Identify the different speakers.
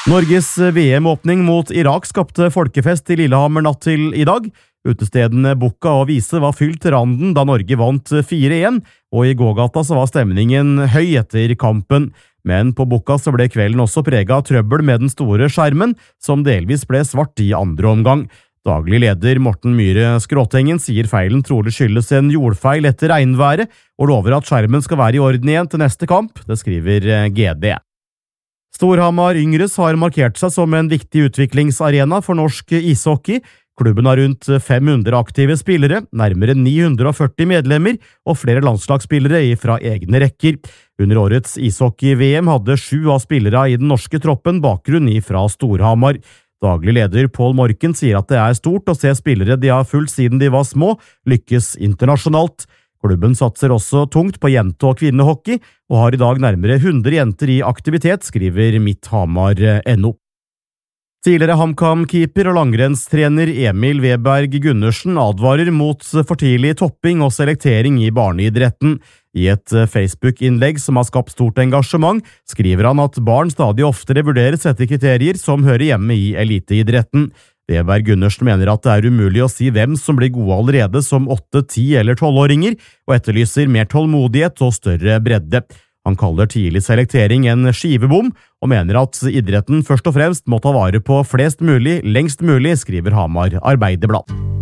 Speaker 1: Norges VM-åpning mot Irak skapte folkefest i Lillehammer natt til i dag. Utestedene Bukka og Vise var fylt til randen da Norge vant 4-1, og i gågata så var stemningen høy etter kampen. Men på Bukka så ble kvelden også preget av trøbbel med den store skjermen, som delvis ble svart i andre omgang. Daglig leder Morten Myhre Skråtengen sier feilen trolig skyldes en jordfeil etter regnværet, og lover at skjermen skal være i orden igjen til neste kamp, det skriver GD. Storhamar Yngres har markert seg som en viktig utviklingsarena for norsk ishockey. Klubben har rundt 500 aktive spillere, nærmere 940 medlemmer og flere landslagsspillere fra egne rekker. Under årets ishockey-VM hadde 7 av spillere i den norske troppen bakgrunn fra Storhamar. Daglig leder Paul Morken sier at det er stort å se spillere de har fulgt siden de var små, lykkes internasjonalt. Klubben satser også tungt på jente- og kvinnehockey, og har i dag nærmere 100 jenter i aktivitet, skriver Midthamar.no. Tidligere HamKam-keeper og langrennstrener Emil Weberg Gundersen advarer mot for tidlig topping og selektering i barneidretten. I et Facebook-innlegg som har skapt stort engasjement, skriver han at barn stadig oftere vurderes etter kriterier som hører hjemme i eliteidretten. Weberg Gundersen mener at det er umulig å si hvem som blir gode allerede som 8-, 10- eller 12-åringer, og etterlyser mer tålmodighet og større bredde. Han kaller tidlig selektering en skivebom, og mener at idretten først og fremst må ta vare på flest mulig, lengst mulig, skriver Hamar Arbeiderblad.